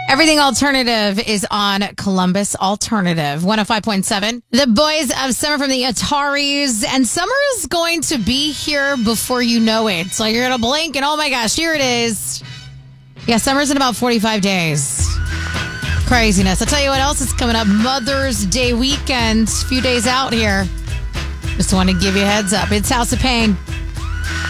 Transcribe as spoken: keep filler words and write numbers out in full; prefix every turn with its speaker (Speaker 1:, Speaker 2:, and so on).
Speaker 1: Everything Alternative is on Columbus Alternative one oh five point seven. The boys of summer from the Ataris, and summer is going to be here before you know it. So you're going to blink and oh my gosh, here it is. Yeah, summer's in about forty-five days. Craziness. I'll tell you what else is coming up. Mother's Day weekend. A few days out here. Just want to give you a heads up. It's House of Pain.